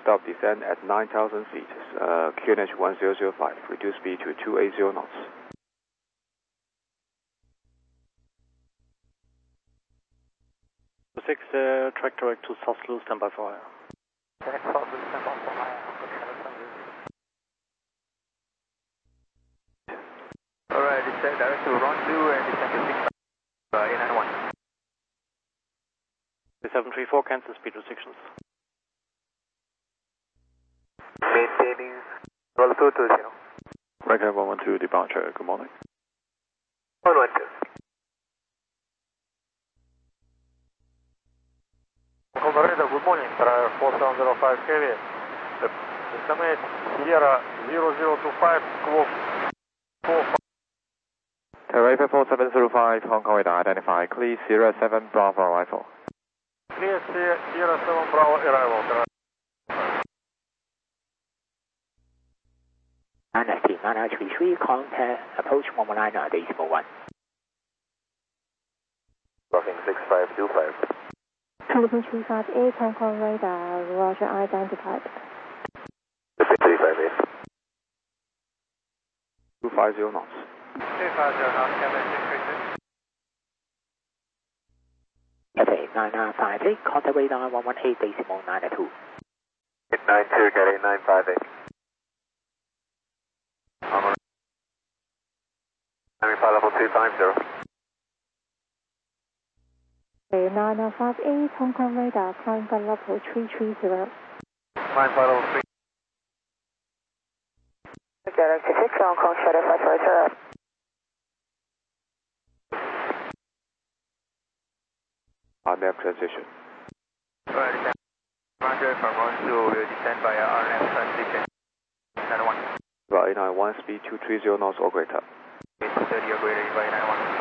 stop descend at 9,000 feet, QNH 1005, reduce speed to 280 knots. 6, track direct to South Blue, stand by for higher. South Blue, stand by for higher. Alright, descend direct to Ron Blue and descend to 6, 891. 734, cancel speed restrictions. Maintaining level 220. Record 112 departure, good morning. 112. Colorado, good morning, 4705 KV. Estimate Sierra 0025, squawk 45. Terrain 4705, Hong Kong radar identified, clear Sierra 7 Bravo arrival. Clear Sierra 7 Bravo arrival. Dynasty 9933, contact approach 119.1. Blocking 6525. Philippine 358, Hong Kong radar, Roger identified. 358. 250 knots. 250 knots, Cathay 636. Cathay 9958, contact radar 118.92. 892, Cathay 958. Flight level 250. 9058, Hong Kong radar, climb flight level 330. Flight level 3. Galaxy 6, Hong Kong, Shadow 540. RNAV transition. Right, descend. Roger, from Ron 2, we'll descend via RNAV transition. 91. About 891, speed 230 knots or greater. 30 or greater, by 91.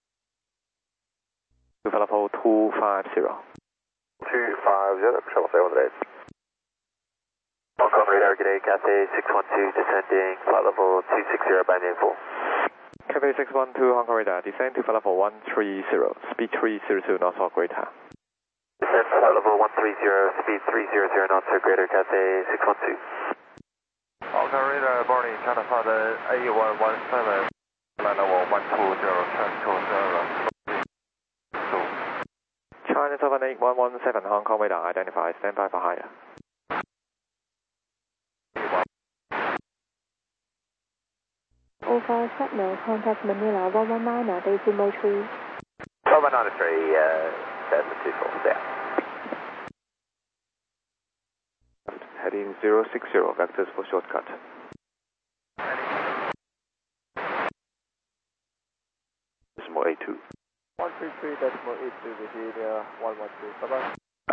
Level 250. 250, Shuttle 708. Hong Kong radar, good day, Cathay 612, descending, flight level 260, band info. Cathay 612, Hong Kong radar, descend to flight level 130, speed 302 knots or greater. Descend flight level 130, speed 300 knots or greater, Cathay 612. Hong Kong radar, boarding, China Father A117, flight level 120, transcode China 78117, Hong Kong radar identified, stand by for higher. 05 signal, contact Manila 119, decimal 3. 193, 724, there. Heading 060, vectors for shortcut. Decimal 82. 133, decimal 82, Virginia 112, bye-bye.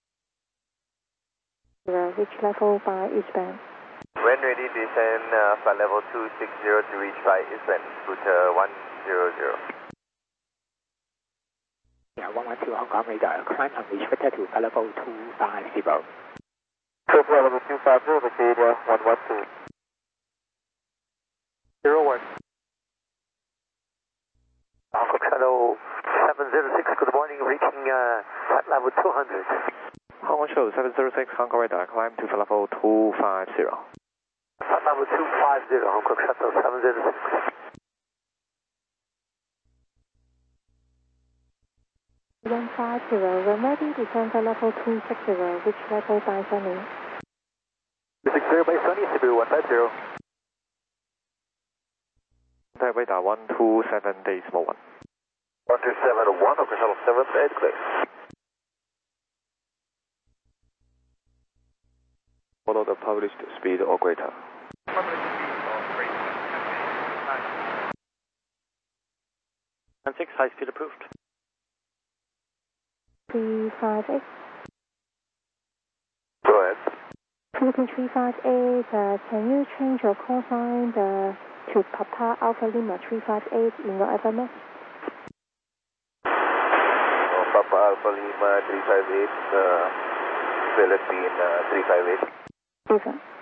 Reach level by eastbound. When ready, descend flight level 260 to reach by eastbound, scooter 100. Yeah, 112 Hong Kong radar, climb unrestricted to flight level 250. So flight level 250, Virginia 112. 01. Hong Kong Shadow 706, good morning, reaching flight level 200. Hong Kong Shadow 706, Hong Kong radar, climb to flight level 250. Flight level 250, Hong Kong Shadow 706. When ready, descend to level 260, reach level by Sunny. 260 by Sunny, Cebu 150. Contact radar 127, decimal 1. 127, Hong Kong Shadow 78, clear. Follow the published speed or greater. Published speed or greater. And 6, high speed approved. 358. Go ahead. Philippine 358, can you change your call sign to Papa Alpha Lima 358 in your FMS? Papa Alpha Lima 358, Philippine 358. Listen.